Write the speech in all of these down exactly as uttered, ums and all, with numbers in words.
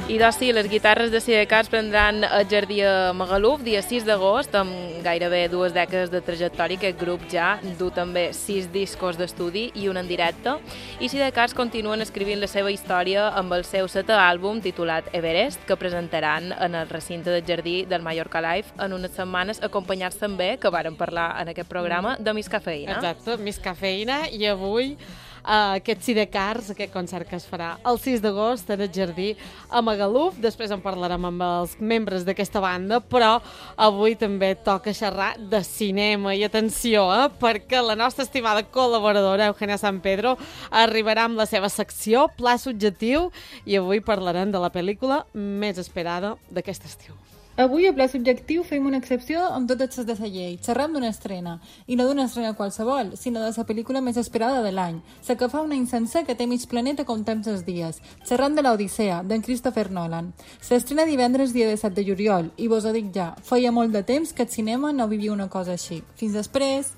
I doncs sí, les guitarres de Sidecars prendran el jardí a Magaluf dia sis d'agost, amb gairebé dues dècades de trajectòria. Aquest grup ja du també sis discos d'estudi i un en directe, i Sidecars continuen escrivint la seva història amb el seu setè àlbum titulat Everest, que presentaran en el recinte del jardí del Mallorca Live en unes setmanes, acompanyats també, que vàrem parlar en aquest programa, de Miss Cafeïna. Exacte, Miss Cafeïna, i avui Uh, aquest Sidecars, aquest concert que es farà el sis d'agost en el jardí a Magaluf. Després en parlarem amb els membres d'aquesta banda, però avui també toca xerrar de cinema. I atenció, eh, perquè la nostra estimada col·laboradora Eugenia San Pedro arribarà amb la seva secció Pla Subjectiu, i avui parlarem de la pel·lícula més esperada d'aquest estiu. Avui, a Pla Subjectiu, fem una excepció amb tot excés de la llei. Xerrem d'una estrena, i no d'una estrena qualsevol, sinó de la pel·lícula més esperada de l'any, la que fa un any sencer que té mig planeta com temps els dies. Xerrem de l'Odissea, d'en Christopher Nolan. S'estrena divendres dia disset de juliol, i vos ho dic ja, feia molt de temps que el cinema no vivia una cosa així. Fins després!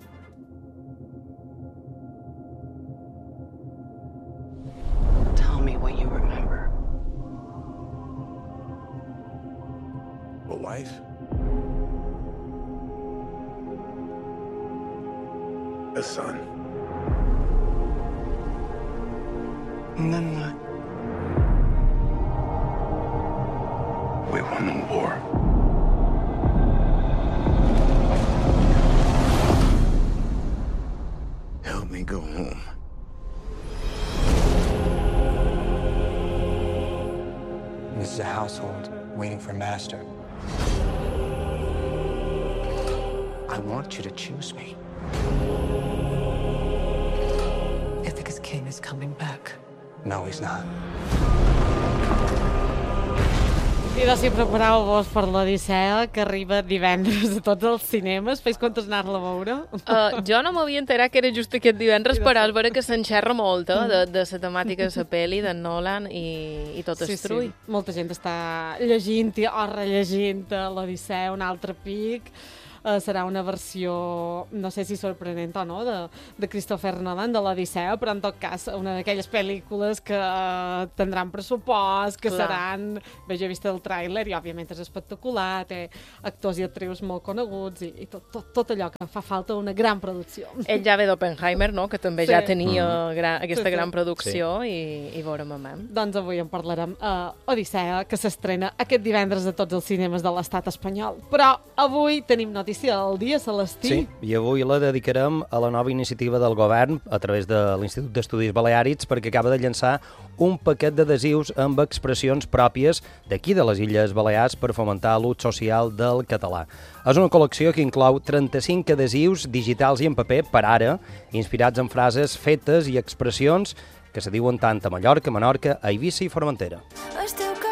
Tell me what you remember. A wife? A son? And then what? We won the war. Help me go home. This is a household waiting for master. I want you to choose me. Ithaca's king is coming back. No, he's not. I doncs si prepareu-vos per l'Odissea, que arriba divendres a tots els cinemes. Feis comptes anar-la a veure? Uh, jo no m'havia enterat que era just aquest divendres, però és vera que s'enxerra molt eh, de, de la temàtica de la pel·li, d'en Nolan i, i tot sí, el trull. Sí. Molta gent està llegint o rellegint l'Odissea, un altre pic. Uh, serà una versió, no sé si sorprenent o no, de, de Christopher Nolan, de l'Odissea, però en tot cas una d'aquelles pel·lícules que uh, tindran pressupost, que Clar. seran... Bé, jo he vist el tràiler i òbviament és espectacular, té actors i actrius molt coneguts i, i tot, tot, tot allò que fa falta una gran producció. Ell ja ve d'Oppenheimer, no?, que també sí. ja tenia mm. gran, aquesta sí, sí. gran producció sí. i, i veurem a mem. Doncs avui en parlarem a uh, Odissea, que s'estrena aquest divendres a tots els cinemes de l'estat espanyol. Però avui tenim notícia del dia, Celestí. Sí, i avui la dedicarem a la nova iniciativa del govern a través de l'Institut d'Estudis Baleàrics, perquè acaba de llançar un paquet d'adhesius amb expressions pròpies d'aquí de les Illes Balears per fomentar l'ús social del català. És una col·lecció que inclou trenta-cinc adhesius digitals i en paper per ara, inspirats en frases fetes i expressions que se diuen tant a Mallorca, Menorca, a Eivissa i Formentera.